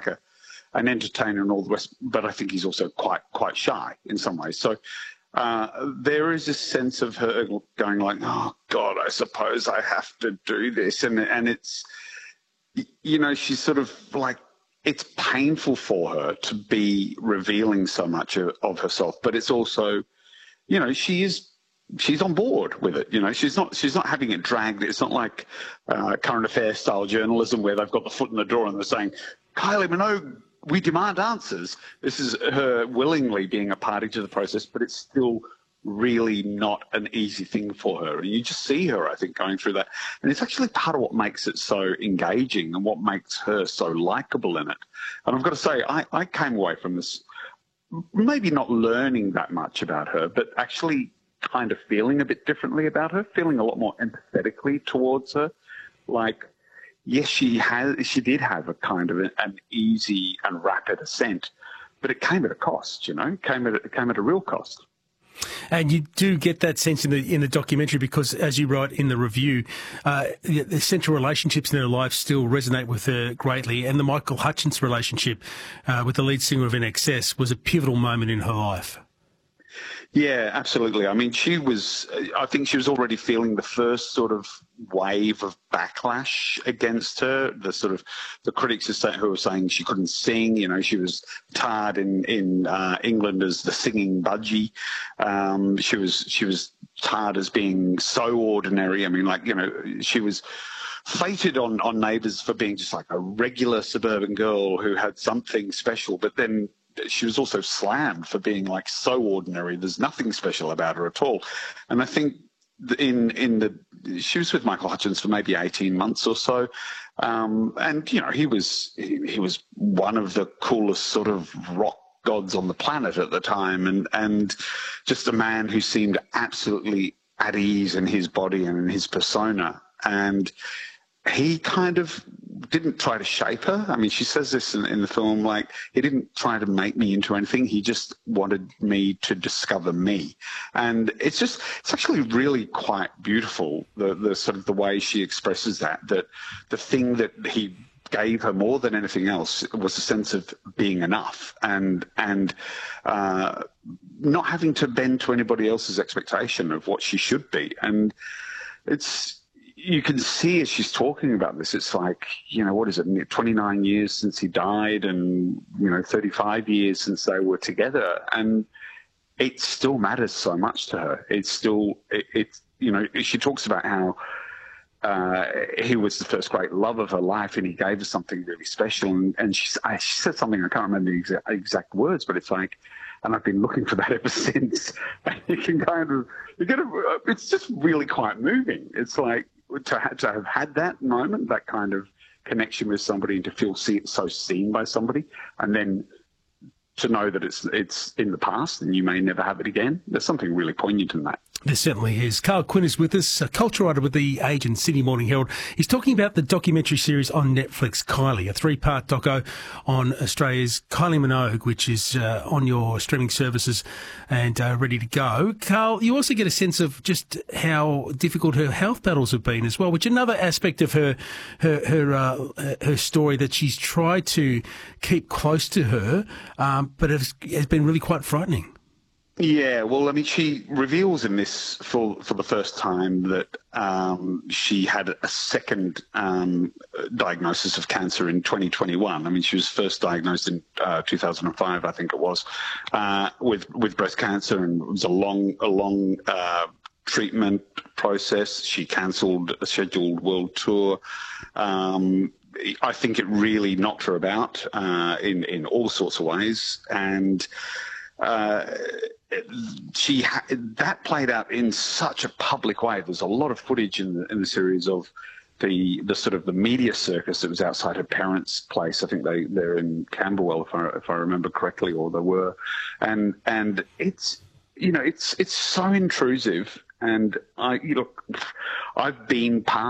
like an entertainer and all the rest, but I think he's also quite shy in some ways. So there is a sense of her going like, oh God, I suppose I have to do this, and it's, you know, she's sort of like, it's painful for her to be revealing so much of herself, but it's also, you know, she's on board with it. You know, she's not having it dragged. It's not like current affairs style journalism where they've got the foot in the door and they're saying, Kylie Minogue, we demand answers. This is her willingly being a party to the process, but it's still really not an easy thing for her. And you just see her, I think, going through that. And it's actually part of what makes it so engaging and what makes her so likable in it. And I've got to say, I came away from this maybe not learning that much about her, but actually kind of feeling a bit differently about her, feeling a lot more empathetically towards her. Like, yes, she did have a kind of an easy and rapid ascent, but it came at a cost, you know, it came at a real cost. And you do get that sense in the documentary because, as you write in the review, the central relationships in her life still resonate with her greatly. And the Michael Hutchence relationship with the lead singer of INXS was a pivotal moment in her life. Yeah, absolutely. I mean, I think she was already feeling the first sort of wave of backlash against her. The critics who were saying she couldn't sing. You know, she was tarred in England as the singing budgie. She was tarred as being so ordinary. I mean, like, you know, she was fated on Neighbours for being just like a regular suburban girl who had something special, but then she was also slammed for being like so ordinary. There's nothing special about her at all. And I think she was with Michael Hutchence for maybe 18 months or so. And, you know, he was one of the coolest sort of rock gods on the planet at the time. And just a man who seemed absolutely at ease in his body and in his persona. And he kind of didn't try to shape her. I mean, she says this in the film, like, he didn't try to make me into anything. He just wanted me to discover me. And it's actually really quite beautiful, the sort of the way she expresses that the thing that he gave her more than anything else was a sense of being enough and not having to bend to anybody else's expectation of what she should be. And you can see as she's talking about this, it's like, you know, what is it, 29 years since he died and, you know, 35 years since they were together. And it still matters so much to her. It's you know, she talks about how he was the first great love of her life and he gave her something really special. And she said something, I can't remember the exact words, but it's like, and I've been looking for that ever since. And it's just really quite moving. It's like, to have had that moment, that kind of connection with somebody, and to feel so seen by somebody, and then to know that it's in the past and you may never have it again. There's something really poignant in that. There certainly is. Carl Quinn is with us, a culture writer with The Age and Sydney Morning Herald. He's talking about the documentary series on Netflix, Kylie, a 3-part doco on Australia's Kylie Minogue, which is on your streaming services and ready to go. Carl, you also get a sense of just how difficult her health battles have been as well, which is another aspect of her story that she's tried to keep close to her, but has been really quite frightening. Yeah, well, I mean, she reveals in this for the first time that she had a second diagnosis of cancer in 2021. I mean, she was first diagnosed in 2005, I think it was, with breast cancer, and it was a long treatment process. She cancelled a scheduled world tour. I think it really knocked her about in all sorts of ways, and that played out in such a public way. There's a lot of footage in the series of the sort of the media circus that was outside her parents' place. I think they're in Camberwell, if I remember correctly, or they were, and it's, you know, it's so intrusive. And I've been part